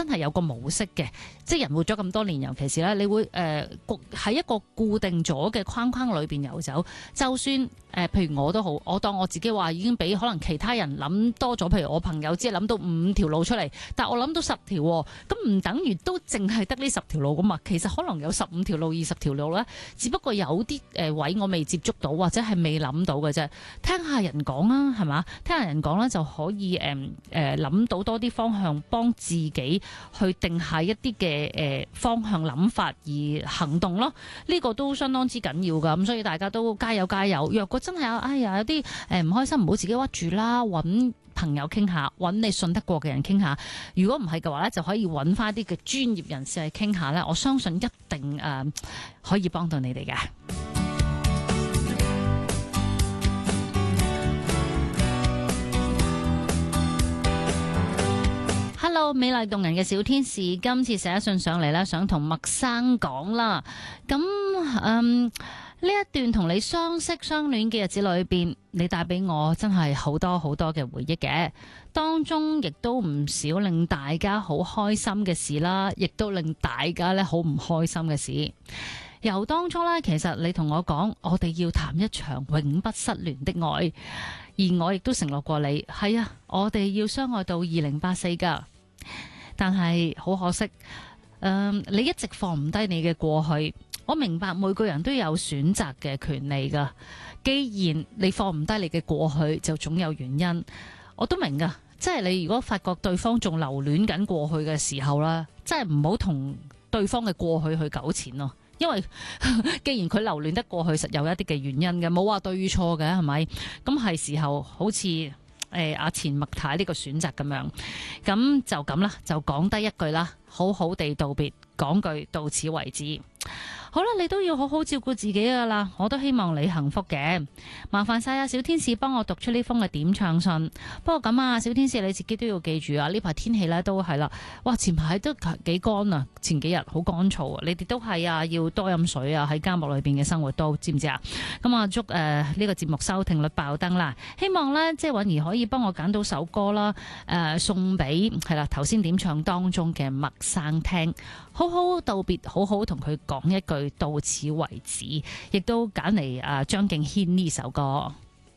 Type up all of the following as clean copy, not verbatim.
真係有個模式嘅，即係人活咗咁多年，尤其是咧，你會喺一個固定咗嘅框框裏邊遊走。就算譬如我都好，我當我自己話已經比可能其他人諗多咗，譬如我朋友只係諗到5條路出嚟，但我諗到10條，咁唔等於都淨係得呢10條路噶嘛？其實可能有15條路、20條路咧，只不過有啲位我未接觸到或者係未諗到嘅啫。聽下人講啊，係嘛？聽下人講咧就可以諗到多啲方向，幫自己去定下一啲嘅方向諗法而行動咯。呢個都相當之緊要噶，咁所以大家都加油加油。若果真係有啲唔開心，唔好自己屈住啦，揾朋友傾下，揾你信得過嘅人傾下。如果唔係嘅話咧，就可以揾翻啲嘅專業人士去傾下咧。我相信一定可以幫到你哋嘅。Hello， 美麗動人嘅小天使，今次寫信上嚟咧，想同麥生講啦。咁呢一段同你相識相戀嘅日子裏邊，你帶俾我真係好多好多嘅回憶嘅，當中亦都唔少令大家好開心嘅事啦，亦都令大家咧好唔開心嘅事。由當初咧，其實你同我講，我哋要談一場永不失聯的愛，而我亦都承諾過你，係啊，我哋要相愛到2084噶。但係好可惜，你一直放唔低你嘅過去。我明白每個人都有選擇嘅權利噶，既然你放唔低你嘅過去，就總有原因。我都明噶，即係你如果發覺對方仲留戀緊過去嘅時候啦，真係唔好同對方嘅過去去糾纏咯。因為既然佢留戀得過去，實有一啲嘅原因嘅，冇話對與錯嘅，係咪？咁係時候好似阿錢麥太呢個選擇咁樣，咁就咁啦，就講低一句啦，好好地道別，講句到此為止。好啦，你都要好好照顧自己噶啦，我都希望你幸福嘅。麻煩晒啊，小天使幫我讀出呢封嘅點唱信。不過咁啊，小天使你自己都要記住啊，呢排天氣咧都係啦，哇，前排都幾乾啊，前幾日好乾燥啊，你哋都係啊，要多飲水啊，喺家務裏邊嘅生活都知唔知啊？咁啊，祝呢個節目收聽率爆燈啦！希望呢，即係允兒可以幫我揀到首歌啦，送俾係啦頭先點唱當中嘅麥生聽，好好道別，好好同佢講一句到此為止，亦都揀嚟張敬軒呢首歌。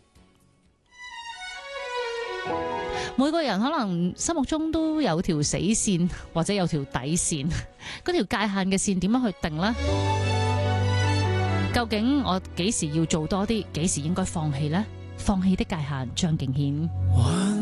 每個人可能心目中都有條死線或者有條底線，嗰條界限嘅線點樣去定呢？究竟我幾時要做多啲，幾時應該放棄呢？放棄的界限，張敬軒。